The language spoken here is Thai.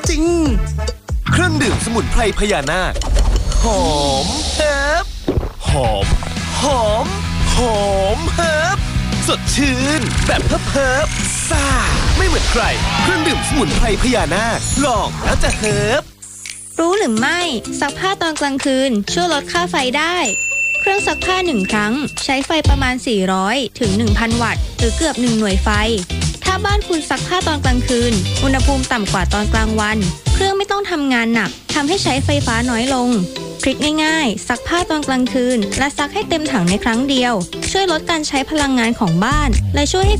จริงเครื่องดื่มสมุนไพรพญานาคหอมเฮิบหอมหอมหอมเฮิบสดชื่นแบบเฮิบซ่าไม่เหมือนใครเครื่องดื่มสมุนไพรพญานาคลองแล้วจะเฮิบรู้หรือไม่ซักผ้าตอนกลางคืนช่วยลดค่าไฟได้เครื่องซักผ้า1ครั้งใช้ไฟประมาณ400ถึง 1,000 วัตต์หรือเกือบ1หน่วยไฟถ้าบ้านคุณซักผ้าตอนกลางคืนอุณหภูมิต่ำกว่าตอนกลางวันเครื่องไม่ต้องทำงานหนักทำให้ใช้ไฟฟ้าน้อยลงทริคง่ายๆซักผ้าตอนกลางคืนและซักให้เต็มถังในครั้งเดียวช่วยลดการใช้พลังงานของบ้านและช่วยให้